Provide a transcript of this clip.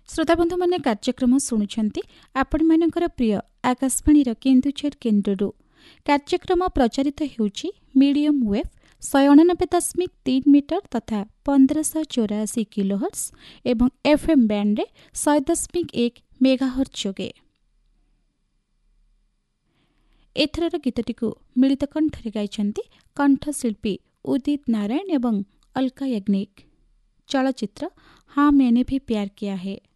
श्रोताबंधु माने कार्यक्रम शुणुंट आपण मानकर प्रिय आकाशवाणी केन्दुझर केन्द्रु कार्यक्रम प्रचारित होउछि मीडियम वेव 189.3 मीटर तथा 1584 किलोहर्ट्ज एवं एफएम बैंड रे 100.1 मेगाहर्ट्ज जोगे। एथरर गीतटी को मिलित कंठरे गाइछन्ति कंठशिल्पी उदित नारायण एवं अलका याग्निक। चलचित्र हाँ मैंने भी प्यार किया है।